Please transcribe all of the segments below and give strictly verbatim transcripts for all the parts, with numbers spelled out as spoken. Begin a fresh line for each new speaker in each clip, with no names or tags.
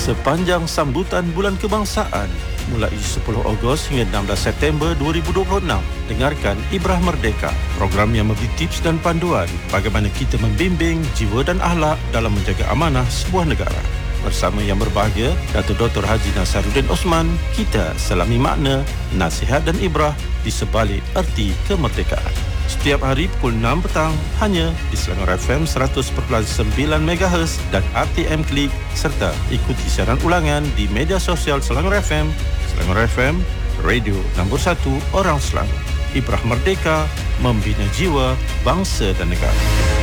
Sepanjang sambutan Bulan Kebangsaan mulai sepuluh Ogos hingga enam belas September dua ribu dua puluh enam, dengarkan Ibrah Merdeka, program yang memberi tips dan panduan bagaimana kita membimbing jiwa dan akhlak dalam menjaga amanah sebuah negara. Bersama yang berbahagia, Datuk Doktor Haji Nasaruddin Osman, kita selami makna, nasihat dan ibrah di sebalik erti kemerdekaan. Setiap hari pukul enam petang hanya di Selangor F M seratus perpuluhan sembilan megahertz dan R T M Klik, serta ikuti siaran ulangan di media sosial Selangor F M, Selangor F M, radio nombor satu orang Selangor. Ibrah Merdeka, membina jiwa, bangsa dan negara.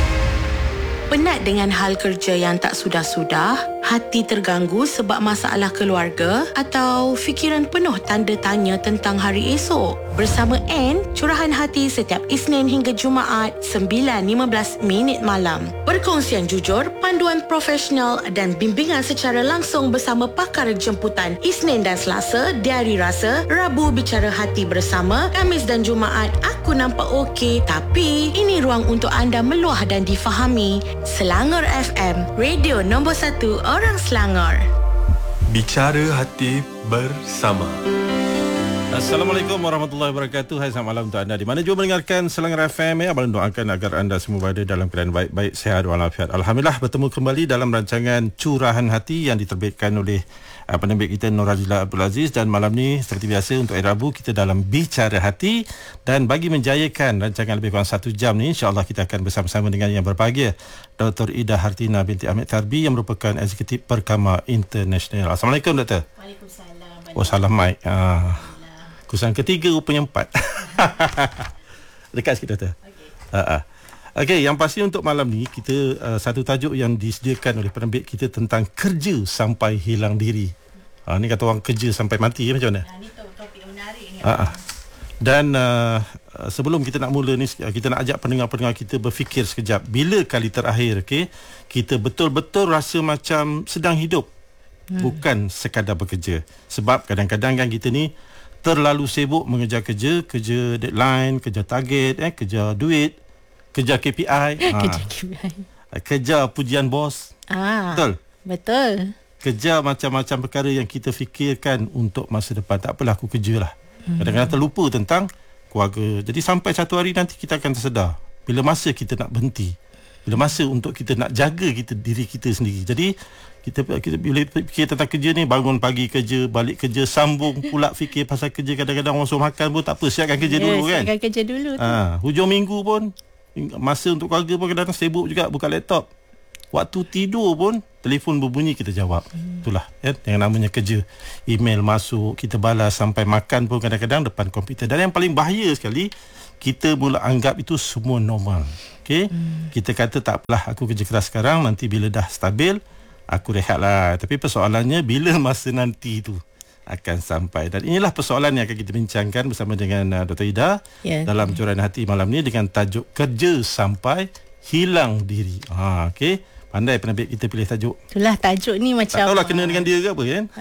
Penat dengan hal kerja yang tak sudah-sudah? Hati terganggu sebab masalah keluarga? Atau fikiran penuh tanda tanya tentang hari esok? Bersama Ann, Curahan Hati setiap Isnin hingga Jumaat sembilan lima belas minit malam. Perkongsian jujur, panduan profesional dan bimbingan secara langsung bersama pakar jemputan Isnin dan Selasa, Diari Rasa, Rabu Bicara Hati bersama, Khamis dan Jumaat Aku Nampak Okey, tapi ini ruang untuk anda meluah dan difahami. Selangor F M, radio nombor satu orang Selangor.
Bicara Hati bersama.
Assalamualaikum warahmatullahi wabarakatuh. Hai, selamat malam untuk anda di mana juga mendengarkan Selangor F M. Ya, abang doakan agar anda semua berada dalam keadaan baik-baik, sihat walafiat. Alhamdulillah, bertemu kembali dalam rancangan Curahan Hati yang diterbitkan oleh uh, penerbit kita Nur Razila Abdul Aziz. Dan malam ni seperti biasa untuk hari Rabu kita dalam Bicara Hati. Dan bagi menjayakan rancangan lebih kurang satu jam ni, insya-Allah kita akan bersama-sama dengan yang berbahagia Doktor Ida Hartina binti Ahmed Tarbi yang merupakan eksekutif Perkama International. Assalamualaikum Doktor.
Waalaikumsalam.
Oh, salam mic. Ah. Kurusan ketiga rupanya empat. Dekat sikit Doktor. Okey. Uh, uh. Okey, yang pasti untuk malam ni kita uh, satu tajuk yang disediakan oleh penerbit kita tentang kerja sampai hilang diri. Uh, ni kata orang kerja sampai mati, ya, macam mana?
Nah, ni topik yang menarik ni.
Uh, uh. Dan uh, sebelum kita nak mula ni, kita nak ajak pendengar-pendengar kita berfikir sekejap. Bila kali terakhir, okey, kita betul-betul rasa macam sedang hidup, hmm. bukan sekadar bekerja. Sebab kadang-kadang kan kita ni terlalu sibuk mengejar kerja, kerja deadline, kerja target, eh, kerja duit, kerja K P I,
Kerja K P I.
Kerja pujian bos.
Ah,
betul?
Betul.
Kerja macam-macam perkara yang kita fikirkan untuk masa depan. Tak apalah, aku kerjalah. Hmm. Kadang-kadang terlupa tentang keluarga. Jadi sampai satu hari nanti kita akan tersedar bila masa kita nak berhenti, bila masa untuk kita nak jaga kita diri kita sendiri. Jadi kita kita bila fikir tentang kerja ni, bangun pagi kerja, balik kerja, sambung pula fikir pasal kerja. Kadang-kadang orang suruh makan pun tak apa, siapkan kerja
yeah,
dulu kan.
Siapkan kerja dulu tu.
Ha, hujung minggu pun masa untuk keluarga pun kadang-kadang sibuk juga, buka laptop. Waktu tidur pun telefon berbunyi, kita jawab. Hmm. Itulah ya, yang namanya kerja. Email masuk, kita balas, sampai makan pun kadang-kadang depan komputer. Dan yang paling bahaya sekali, kita mula anggap itu semua normal. Okey, hmm. kita kata tak apalah, aku kerja keras sekarang, nanti bila dah stabil aku rehatlah. Tapi persoalannya bila masa nanti tu akan sampai. Dan inilah persoalan yang akan kita bincangkan bersama dengan uh, Doktor Ida yeah. dalam Curahan Hati malam ni dengan tajuk Kerja Sampai Hilang Diri. Ha, okey. Pandai penerbit kita pilih tajuk.
Itulah tajuk ni macam,
tak tahulah kena dengan dia ke apa kan.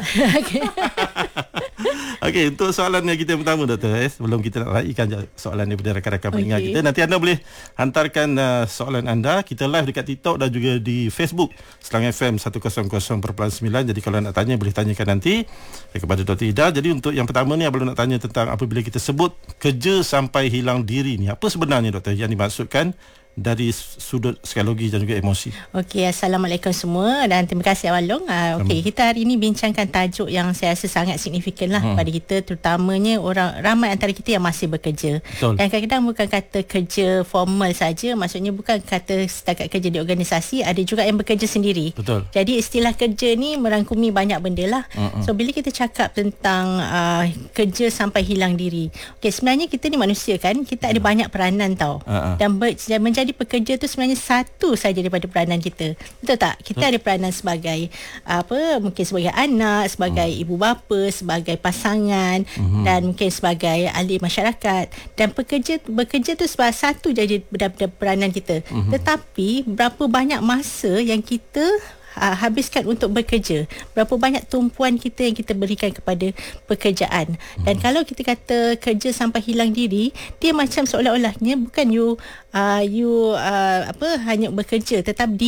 Okey, untuk soalan yang kita yang pertama Doktor, eh, sebelum kita nak raikan soalan daripada rakan-rakan pendengar okay. kita, nanti anda boleh hantarkan uh, soalan anda. Kita live dekat TikTok dan juga di Facebook Selangor F M seratus perpuluhan sembilan. Jadi kalau nak tanya, boleh tanyakan nanti kepada Doktor Ida. Jadi untuk yang pertama ni, abang nak tanya tentang apabila kita sebut kerja sampai hilang diri ni, apa sebenarnya Doktor yang dimaksudkan dari sudut psikologi dan juga emosi?
Okey, Assalamualaikum semua dan terima kasih Abang Long. Uh, Okey, kita hari ini bincangkan tajuk yang saya rasa sangat signifikan lah hmm. pada kita, terutamanya orang ramai antara kita yang masih bekerja. Betul. Dan kadang-kadang bukan kata kerja formal saja, maksudnya bukan kata setakat kerja di organisasi, ada juga yang bekerja sendiri. Betul. Jadi istilah kerja ni merangkumi banyak benda lah. Hmm. So bila kita cakap tentang uh, kerja sampai hilang diri, okey, sebenarnya kita ni manusia kan, kita ada hmm. banyak peranan tau. Uh-huh. Dan ber- menjadi pekerja tu sebenarnya satu saja daripada peranan kita. Betul tak? Kita hmm. ada peranan sebagai apa, mungkin sebagai anak, sebagai hmm. ibu bapa, sebagai pasangan hmm. dan mungkin sebagai ahli masyarakat. Dan pekerja bekerja tu sebagai satu jadi daripada peranan kita. Hmm. Tetapi berapa banyak masa yang kita Uh, habiskan untuk bekerja, berapa banyak tumpuan kita yang kita berikan kepada pekerjaan. Dan hmm. kalau kita kata kerja sampai hilang diri, dia macam seolah-olahnya bukan you uh, you uh, apa hanya bekerja, tetapi di uh,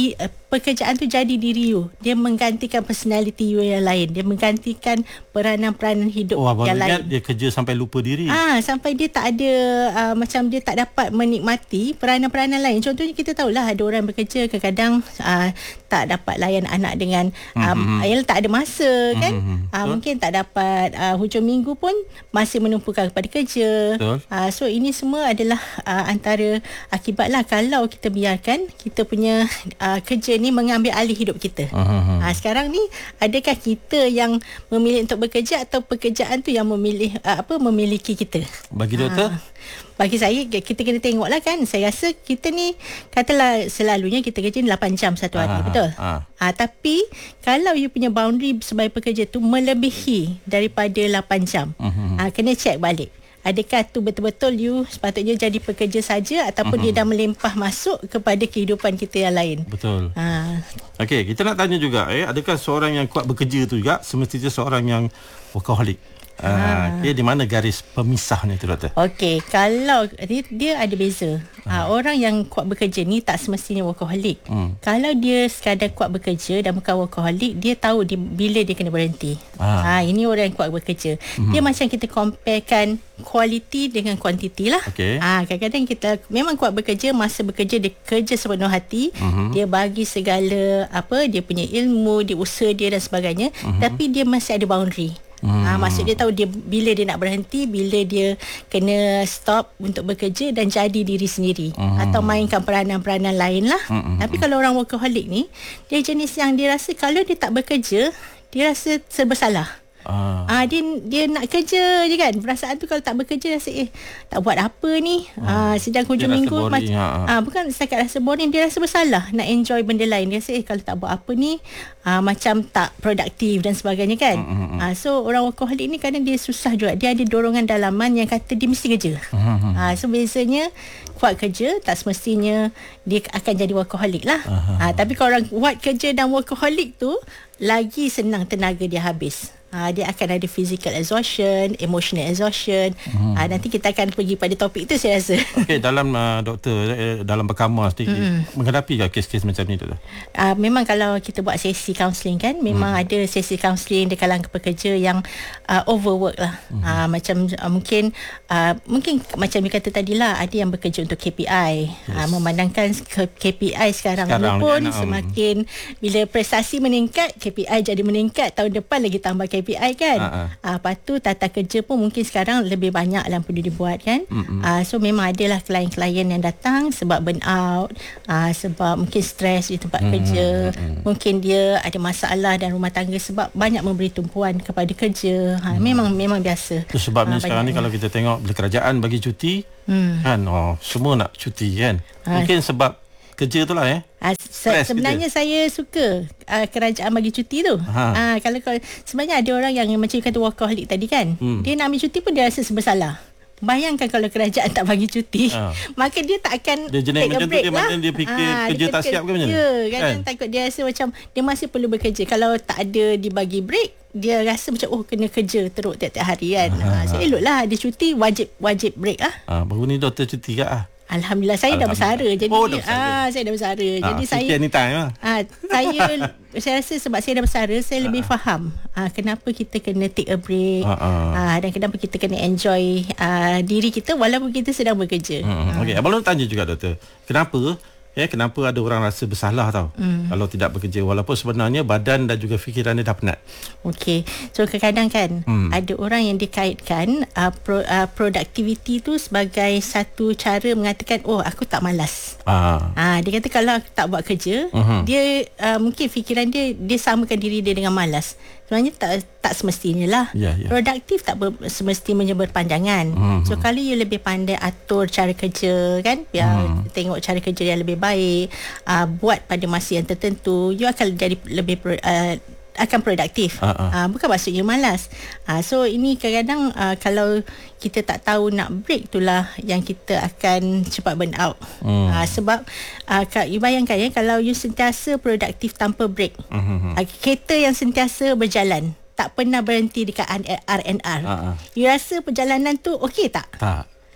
pekerjaan tu jadi diri you. Dia menggantikan personality you yang lain. Dia menggantikan peranan-peranan hidup
oh,
yang lain.
Dia kerja sampai lupa diri.
Ah, sampai dia tak ada uh, macam dia tak dapat menikmati peranan-peranan lain. Contohnya kita tahulah ada orang bekerja kadang-kadang uh, tak dapat layan anak dengan um, mm-hmm. tak ada masa kan. Mm-hmm. Uh, mungkin tak dapat uh, hujung minggu pun masih menumpukan kepada kerja. Uh, so ini semua adalah uh, antara akibat lah kalau kita biarkan kita punya uh, kerja ni mengambil alih hidup kita. Uh-huh. Ha, sekarang ni adakah kita yang memilih untuk bekerja atau pekerjaan tu yang memilih uh, apa memiliki kita?
Bagi doktor? Ha,
bagi saya kita kena tengoklah kan. Saya rasa kita ni katalah selalunya kita kerja lapan jam satu hari, uh-huh. betul? Uh-huh. Ha, tapi kalau you punya boundary sebagai pekerja tu melebihi daripada lapan jam, uh-huh. ha, kena check balik. Adakah tu betul-betul you sepatutnya jadi pekerja saja ataupun uh-huh. dia dah melempah masuk kepada kehidupan kita yang lain.
Betul.
Ha.
Okey, kita nak tanya juga eh adakah seorang yang kuat bekerja tu juga semestinya seorang yang workaholic? Ah, okay, di mana garis pemisahnya tu doktor?
Okey, kalau dia, dia ada beza. Ha. Ha, orang yang kuat bekerja ni tak semestinya workaholic. Hmm. Kalau dia sekadar kuat bekerja dan bukan workaholic, dia tahu dia, bila dia kena berhenti. Ha. Ha, ini orang yang kuat bekerja. Hmm. Dia macam kita comparekan quality dengan quantity lah. Okay. Ha, kadang-kadang kita memang kuat bekerja, masa bekerja dia kerja sepenuh hati, uh-huh. dia bagi segala apa dia punya ilmu, dia usaha dia dan sebagainya, uh-huh. tapi dia masih ada boundary. Hmm. Ha, maksud dia tahu dia bila dia nak berhenti, bila dia kena stop untuk bekerja dan jadi diri sendiri, hmm. atau mainkan peranan-peranan lain lah. Hmm. Tapi kalau orang workaholic ni, dia jenis yang dia rasa kalau dia tak bekerja, dia rasa serba salah. Ah. ah dia dia nak kerja je kan. Perasaan tu kalau tak bekerja rasa eh tak buat apa ni. Ah, ah sedang hujung minggu
boring,
macam
ha.
ah bukan setakat rasa boring, dia rasa bersalah nak enjoy benda lain. Dia rasa eh kalau tak buat apa ni ah macam tak produktif dan sebagainya kan. Mm-hmm. Ah so orang workaholic ni kadang dia susah juga. Dia ada dorongan dalaman yang kata dia mesti kerja. Mm-hmm. Ah so biasanya kuat kerja tak semestinya dia akan jadi workaholic lah. Uh-huh. Ah tapi kalau orang kuat kerja dan workaholic tu lagi senang tenaga dia habis. Ha, dia akan ada physical exhaustion, emotional exhaustion. Hmm. Ha, nanti kita akan pergi pada topik itu saya rasa.
Okey, dalam uh, doktor eh, dalam berkamar sedikit hmm. menghadapi kes-kes macam ni tu?
Uh, memang kalau kita buat sesi counselling kan, memang hmm. ada sesi counselling di kalangan pekerja yang uh, overwork lah. Hmm. Uh, macam uh, mungkin uh, mungkin macam you kata tadilah, ada yang bekerja untuk K P I. Yes. Uh, memandangkan K P I sekarang, sekarang ni pun semakin bila prestasi meningkat, K P I jadi meningkat, tahun depan lagi tambah K P I kan. Uh-huh. Uh, lepas tu tata kerja pun mungkin sekarang lebih banyak yang perlu dibuat kan. Uh-huh. Uh, so memang adalah klien-klien yang datang sebab burn out, uh, sebab mungkin stres di tempat uh-huh. kerja, uh-huh. mungkin dia ada masalah dan rumah tangga sebab banyak memberi tumpuan kepada kerja. Uh, uh-huh. Memang memang biasa.
Itu sebabnya uh, sekarang ni kalau kita tengok bila kerajaan bagi cuti, hmm. kan, oh, semua nak cuti kan. Uh, mungkin sebab kerja tu lah eh.
Uh, se- sebenarnya kerja. Saya suka uh, kerajaan bagi cuti tu. Uh, kalau, kalau sebenarnya ada orang yang macam kata workaholic tadi kan. Hmm. Dia nak ambil cuti pun dia rasa bersalah. Bayangkan kalau kerajaan tak bagi cuti, uh. maka dia tak akan
dia
take a break
dia
lah.
Dia fikir uh, kerja dia tak siap ke macam mana?
Ya, kan? Takut dia rasa macam dia masih perlu bekerja. Kalau tak ada dibagi break, dia rasa macam oh kena kerja teruk tiap-tiap hari kan. Uh, uh, so eloklah ada cuti, wajib wajib break lah.
Uh, baru ni doktor cuti ke ah?
Alhamdulillah saya Alhamdulillah. dah bersara. Jadi
oh, dah bersara.
ah saya dah bersara. Ah, jadi saya
anytime lah.
Ah saya saya rasa sebab saya dah bersara, saya ah. lebih faham ah kenapa kita kena take a break. Ah, ah. ah dan kenapa kita kena enjoy ah diri kita walaupun kita sedang bekerja.
Hmm, ah. Okey, abang nak tanya juga doktor. Kenapa Ya, kenapa ada orang rasa bersalah tau hmm. kalau tidak bekerja walaupun sebenarnya badan dan juga fikiran dia dah penat.
Okey. So kadang-kadang kan hmm. ada orang yang dikaitkan uh, pro, uh, productivity tu sebagai satu cara mengatakan oh aku tak malas. Ah. Ah dia kata kalau aku tak buat kerja, uh-huh. dia uh, mungkin fikiran dia dia samakan diri dia dengan malas. Sebenarnya tak tak semestinya lah. Yeah, yeah. Produktif tak ber, semestinya berpanjangan. Mm-hmm. So kalau you lebih pandai atur cara kerja kan, biar mm. tengok cara kerja yang lebih baik, uh, buat pada masa yang tertentu, you akan jadi lebih uh, akan produktif. Uh-uh. Uh, bukan maksudnya malas. Uh, so ini kadang-kadang uh, kalau kita tak tahu nak break, itulah yang kita akan cepat burn out. Mm. Uh, sebab uh, you bayangkan ya, kalau you sentiasa produktif tanpa break, uh-huh. uh, kereta yang sentiasa berjalan, tak pernah berhenti dekat R and R. Uh-uh. You rasa perjalanan tu okey tak?
Tak.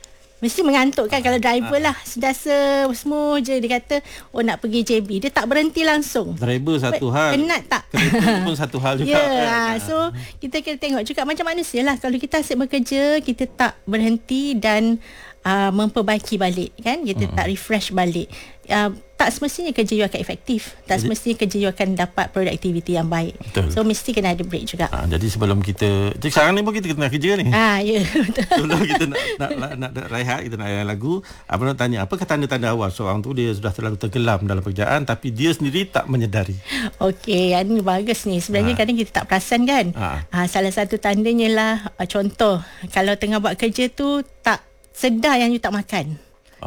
mesti mengantuk kan kalau driver lah. Sedasa semua je dia kata oh nak pergi J B, dia tak berhenti langsung.
Driver satu hal,
penat tak?
kereta pun satu hal juga.
Ya, yeah,
kan?
So kita kena tengok juga macam manusia lah. Kalau kita asyik bekerja, kita tak berhenti dan uh, memperbaiki balik kan, kita hmm. tak refresh balik. Uh, tak semestinya kerja you akan efektif, tak jadi, semestinya kerja you akan dapat produktiviti yang baik. Betul. So mesti kena ada break juga.
Ha, jadi sebelum kita, jadi sekarang ni pun kita kena kerja ni.
Ah, ya.
Sebelum kita nak nak, nak, nak, nak rehat, kita nak rehat lagu. Apa nak tanya, apakah tanda-tanda awal seorang tu dia sudah terlalu tenggelam dalam pekerjaan tapi dia sendiri tak menyedari?
Okey, ini bagus ni. Sebenarnya ha. kadang kita tak perasan kan. Ha. Ha, salah satu tandanya lah, contoh kalau tengah buat kerja tu tak sedar yang you tak makan.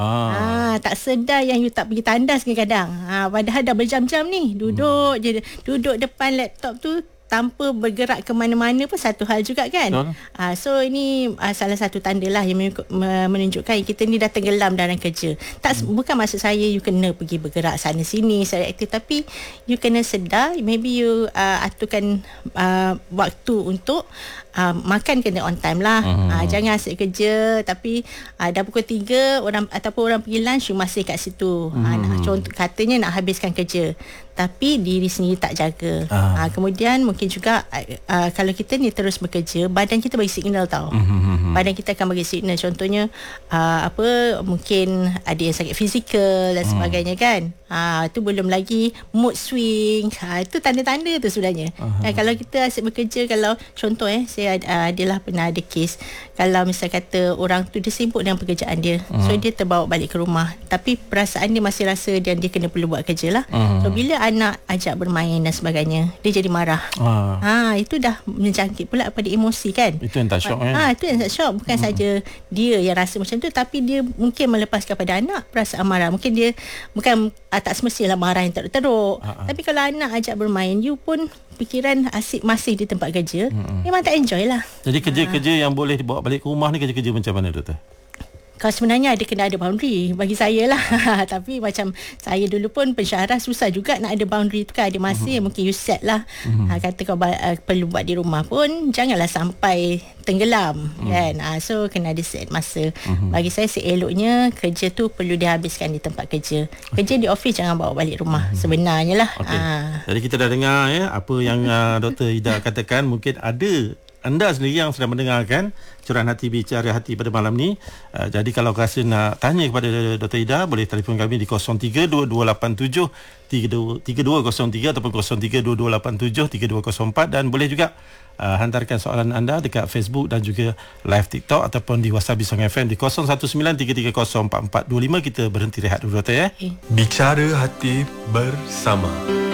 Ah. Ha, tak sedar yang you tak pergi tandas kadang-kadang. Ha, padahal dah berjam-jam ni duduk hmm. je, duduk depan laptop tu tanpa bergerak ke mana-mana pun satu hal juga kan. Ha, so ini uh, salah satu tanda lah yang menunjukkan kita ni dah tenggelam dalam kerja. Tak hmm. bukan maksud saya you kena pergi bergerak sana sini secara aktif, tapi you kena sedar, maybe you uh, aturkan uh, waktu untuk uh, makan kena on time lah. Hmm. Uh, jangan asyik kerja tapi uh, dah pukul tiga orang ataupun orang pergi lunch you masih kat situ. Hmm. Uh, nak, contoh katanya nak habiskan kerja tapi diri sendiri tak jaga. Ah. Uh, kemudian mungkin juga uh, kalau kita ni terus bekerja, badan kita bagi signal tau. Mm-hmm. Badan kita akan bagi signal. Contohnya uh, apa mungkin ada yang sakit fizikal dan sebagainya mm. kan. Ah uh, tu belum lagi mood swing. Ah uh, itu tanda-tanda tu sebenarnya. Uh-huh. Uh, kalau kita asyik bekerja, kalau contoh eh saya uh, adalah pernah ada kes kalau misal kata orang tu dia sibuk dengan pekerjaan dia. Uh-huh. So dia terbawa balik ke rumah tapi perasaan dia masih rasa dan dia kena perlu buat kerja lah. Uh-huh. So bila anak ajak bermain dan sebagainya, dia jadi marah. Ah. Ha, itu dah menjangkit pula pada emosi kan.
Itu yang tak syok kan.
Ha, itu yang tak syok. Bukan hmm. saja dia yang rasa macam tu, tapi dia mungkin melepaskan pada anak perasaan marah. Mungkin dia bukan ah, tak semestilah marah yang teruk-teruk. Ha-ha. Tapi kalau anak ajak bermain, you pun fikiran asyik masih di tempat kerja, hmm. memang tak enjoy lah.
Jadi kerja-kerja ha. yang boleh dibawa balik ke rumah ni kerja-kerja macam mana, Doktor?
Kalau sebenarnya ada kena ada boundary bagi saya lah. Tapi macam saya dulu pun pensyarah susah juga nak ada boundary tu kan. Ada masa mm-hmm. yang mungkin you set lah. Mm-hmm. Ha, kata kau uh, perlu buat di rumah pun janganlah sampai tenggelam mm-hmm. kan. Ha, so kena ada set masa. Mm-hmm. Bagi saya seeloknya kerja tu perlu dihabiskan di tempat kerja. Kerja okay. di office jangan bawa balik rumah. Mm-hmm. Sebenarnya lah. Okay. Ha.
Jadi kita dah dengar ya apa yang uh, Doktor Ida katakan. Mungkin ada anda sendiri yang sedang mendengarkan curahan hati bicara hati pada malam ni. Uh, jadi kalau rasa nak tanya kepada Doktor Ida, boleh telefon kami di kosong tiga dua dua lapan tujuh tiga dua kosong tiga ataupun kosong tiga dua dua lapan tujuh tiga dua kosong empat, dan boleh juga uh, hantarkan soalan anda dekat Facebook dan juga live TikTok ataupun di WhatsApp Bisong F M di kosong satu sembilan tiga tiga kosong empat empat dua lima. Kita berhenti rehat dulu Doktor ya. Okay.
Bicara hati bersama.